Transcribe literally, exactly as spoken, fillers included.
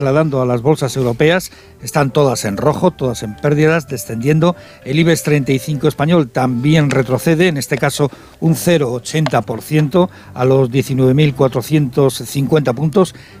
trasladando a las bolsas europeas, están todas en rojo, todas en pérdidas, descendiendo. El IBEX treinta y cinco español también retrocede, en este caso un cero coma ochenta por ciento a los diecinueve mil cuatrocientos cincuenta puntos.